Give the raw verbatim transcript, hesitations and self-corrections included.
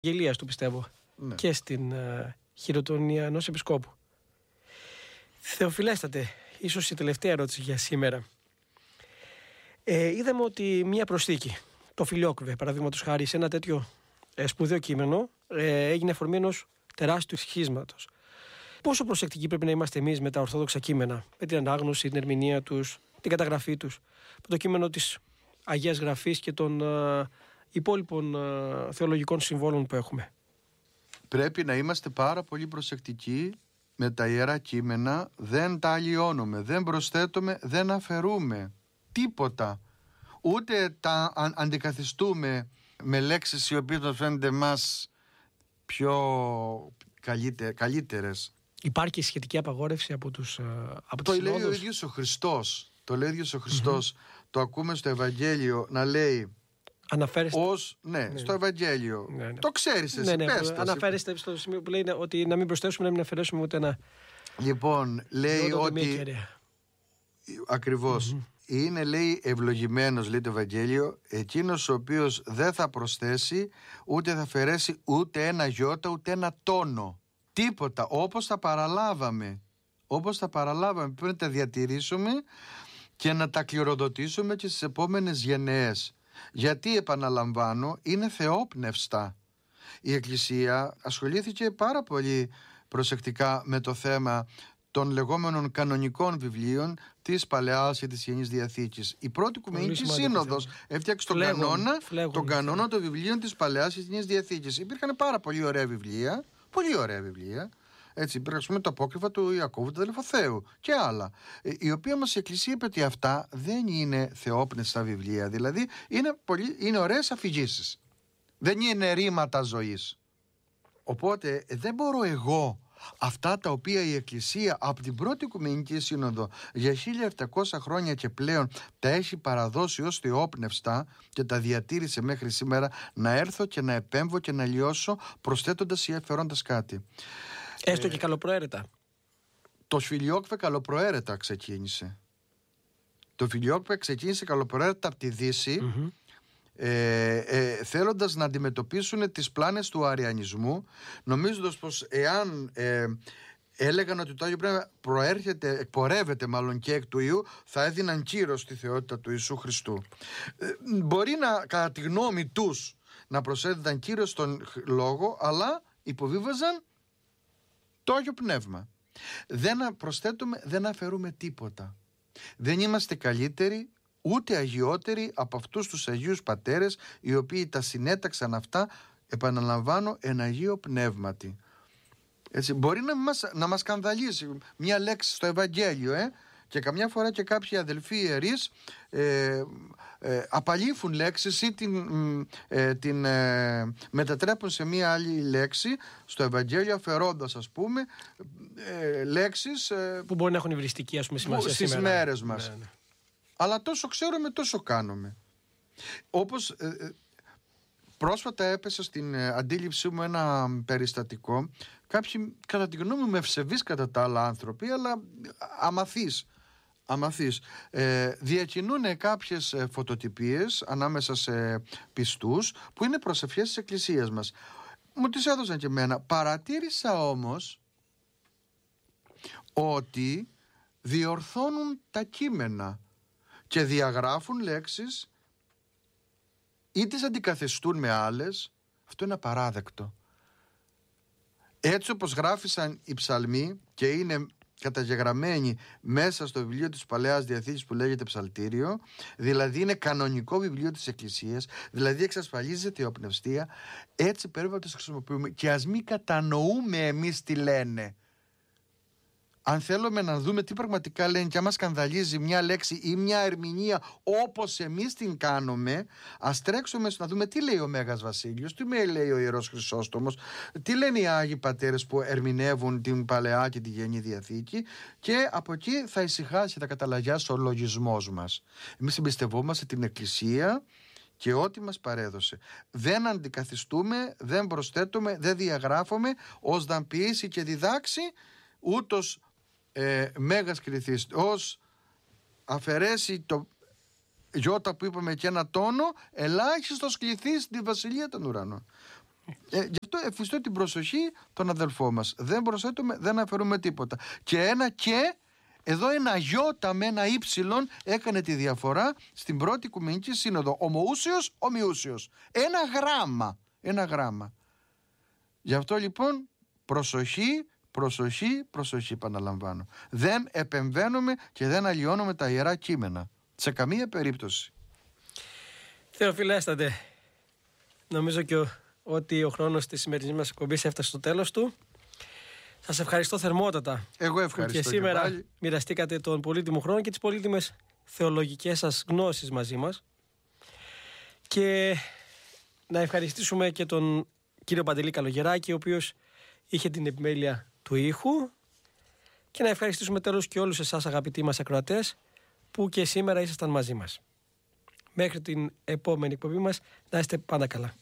Αγγελίας του πιστεύω, ναι. Και στην uh, χειροτονία ενός επισκόπου. Θεοφιλέστατε, ίσως η τελευταία ερώτηση για σήμερα. Ε, είδαμε ότι μία προσθήκη, το Φιλιόκβε, παραδείγματος χάρη, σε ένα τέτοιο ε, σπουδαίο κείμενο, ε, έγινε αφορμή ενός τεράστιου σχίσματος. Πόσο προσεκτικοί πρέπει να είμαστε εμείς με τα ορθόδοξα κείμενα, με την ανάγνωση, την ερμηνεία τους, την καταγραφή τους, με το κείμενο της Αγίας Γραφής και των uh, υπόλοιπων uh, θεολογικών συμβόλων που έχουμε? Πρέπει να είμαστε πάρα πολύ προσεκτικοί με τα Ιερά Κείμενα. Δεν τα αλλοιώνουμε, δεν προσθέτουμε, δεν αφαιρούμε τίποτα. Ούτε τα αν, αντικαθιστούμε με λέξεις οι οποίες μας φαίνονται μας πιο καλύτερε, καλύτερες. Υπάρχει σχετική απαγόρευση από τους από Το λέει ο ίδιος ο Χριστός. Το λέει ο ίδιος ο Χριστός. Mm-hmm. Το ακούμε στο Ευαγγέλιο να λέει. Αναφέρεστε. Ως, ναι, ναι, στο Ευαγγέλιο. Ναι, ναι. Το ξέρεις εσύ, ναι, ναι, πες το. Αναφέρεστε στο σημείο που λέει ότι να μην προσθέσουμε, να μην αφαιρέσουμε ούτε ένα. Λοιπόν, λέει ότι. Ακριβώς. Mm-hmm. Είναι, λέει, ευλογημένος, λέει το Ευαγγέλιο, εκείνος ο οποίος δεν θα προσθέσει, ούτε θα αφαιρέσει ούτε ένα γιώτα, ούτε ένα τόνο. Τίποτα, όπως τα παραλάβαμε. Όπως τα παραλάβαμε, πρέπει να τα διατηρήσουμε και να τα κληροδοτήσουμε και στις επόμενες γενναίες. Γιατί, επαναλαμβάνω, είναι θεόπνευστα. Η Εκκλησία ασχολήθηκε πάρα πολύ προσεκτικά με το θέμα των λεγόμενων κανονικών βιβλίων της Παλαιάς και της Καινής Διαθήκης. Η πρώτη Οικουμενική Σύνοδος έφτιαξε τον φλέγον, κανόνα, φλέγον, τον κανόνα των βιβλίων της Παλαιάς και της Καινής Διαθήκης. Υπήρχαν πάρα πολύ ωραία βιβλία, πολύ ωραία βιβλία. Έτσι, υπήρχαν το απόκριφα του Ιακώβου του Δελφοθέου και άλλα. Η οποία μας η Εκκλησία είπε ότι αυτά δεν είναι θεόπνευστα βιβλία. Δηλαδή είναι, πολύ, είναι ωραίες αφηγήσεις. Δεν είναι ρήματα ζωής. Οπότε δεν μπορώ εγώ αυτά τα οποία η Εκκλησία από την πρώτη Οικουμενική Σύνοδο για χίλια επτακόσια χρόνια και πλέον τα έχει παραδώσει ως θεόπνευστα και τα διατήρησε μέχρι σήμερα, να έρθω και να επέμβω και να λιώσω προσθέτοντας ή αφαιρώντας κάτι. Έστω ε, και καλοπροαίρετα. Το Φιλιόκβε καλοπροαίρετα ξεκίνησε. Το Φιλιόκβε ξεκίνησε καλοπροαίρετα από τη Δύση, mm-hmm. Ε, ε, θέλοντας να αντιμετωπίσουν τις πλάνες του αριανισμού, νομίζοντας πως εάν ε, έλεγαν ότι το Άγιο Πνεύμα προέρχεται, εκπορεύεται μάλλον και εκ του Υιού, θα έδιναν κύρος στη θεότητα του Ιησού Χριστού. Ε, μπορεί να, κατά τη γνώμη τους, να προσέδιδαν κύρος στον λόγο, αλλά υποβίβαζαν το Άγιο Πνεύμα. Δεν προσθέτουμε, δεν αφαιρούμε τίποτα. Δεν είμαστε καλύτεροι ούτε αγιότεροι από αυτούς τους Αγίους Πατέρες, οι οποίοι τα συνέταξαν αυτά, επαναλαμβάνω, εν Αγίο Πνεύματι. Έτσι, μπορεί να μας, να μας σκανδαλίσει μια λέξη στο Ευαγγέλιο, ε, και καμιά φορά και κάποιοι αδελφοί ιερείς ε, ε, απαλήφουν λέξεις ή την, ε, την ε, μετατρέπουν σε μια άλλη λέξη στο Ευαγγέλιο, αφαιρώντας, ας πούμε, ε, λέξεις ε, που μπορεί να έχουν υβριστική, ας πούμε, σημασία στις σήμερα. μέρες μας. Ναι, ναι. Αλλά τόσο ξέρουμε, τόσο κάνουμε. Όπως ε, πρόσφατα έπεσε στην ε, αντίληψή μου ένα περιστατικό. Κάποιοι, κατά τη γνώμη μου, ευσεβείς κατά τα άλλα άνθρωποι, αλλά αμαθείς, αμαθείς ε, διακινούν κάποιες ε, φωτοτυπίες ανάμεσα σε πιστούς που είναι προσευχές της Εκκλησίας μας. Μου τις έδωσαν και εμένα. Παρατήρησα όμως ότι διορθώνουν τα κείμενα και διαγράφουν λέξεις ή τις αντικαθιστούν με άλλες. Αυτό είναι απαράδεκτο. Έτσι όπως γράφησαν οι ψαλμοί και είναι καταγεγραμμένοι μέσα στο βιβλίο της Παλαιάς Διαθήκης που λέγεται Ψαλτήριο, δηλαδή είναι κανονικό βιβλίο της Εκκλησίας, δηλαδή εξασφαλίζεται η οπνευστία, έτσι πρέπει να τις χρησιμοποιούμε και ας μην κατανοούμε εμείς τι λένε. Αν θέλουμε να δούμε τι πραγματικά λένε και αν μας σκανδαλίζει μια λέξη ή μια ερμηνεία όπως εμείς την κάνουμε, ας τρέξουμε να δούμε τι λέει ο Μέγας Βασίλειος, τι λέει ο Ιερός Χρυσόστομος, τι λένε οι Άγιοι Πατέρες που ερμηνεύουν την Παλαιά και την Καινή Διαθήκη, και από εκεί θα ησυχάσει και θα καταλαγιάσει ο λογισμός μας. Εμείς εμπιστευόμαστε την Εκκλησία και ό,τι μας παρέδωσε. Δεν αντικαθιστούμε, δεν προσθέτουμε, δεν διαγράφουμε, ως δαν ποιήσει και διδάξει, ούτως Ε, μέγας κριθής, ως αφαιρέσει το γιώτα που είπαμε και ένα τόνο, ελάχιστος κληθείς στη βασιλεία των ουρανών. Ε, γι' αυτό εφιστώ την προσοχή των αδελφών μας. Δεν προσθέτουμε, δεν αφαιρούμε τίποτα. Και ένα και, εδώ ένα γιώτα με ένα ύψιλον έκανε τη διαφορά στην πρώτη Οικουμενική Σύνοδο. Ομοούσιος, ομοιούσιος. Ένα γράμμα. Ένα γράμμα. Γι' αυτό λοιπόν προσοχή, προσοχή, προσοχή επαναλαμβάνω. Δεν επεμβαίνουμε και δεν αλλοιώνουμε τα Ιερά Κείμενα. Σε καμία περίπτωση. Θεοφιλέστατε, νομίζω και ο, ότι ο χρόνος της σημερινής μας εκπομπής έφτασε στο τέλος του. Σας ευχαριστώ θερμότατα. Εγώ ευχαριστώ. Και σήμερα και μοιραστήκατε τον πολύτιμο χρόνο και τις πολύτιμες θεολογικές σας γνώσεις μαζί μας. Και να ευχαριστήσουμε και τον κύριο Παντελή Καλογεράκη, ο οποίος είχε την επιμέλεια του ήχου. Και να ευχαριστήσουμε τέλος και όλους εσάς, αγαπητοί μας ακροατές, που και σήμερα ήσασταν μαζί μας. Μέχρι την επόμενη εκπομπή μας, να είστε πάντα καλά.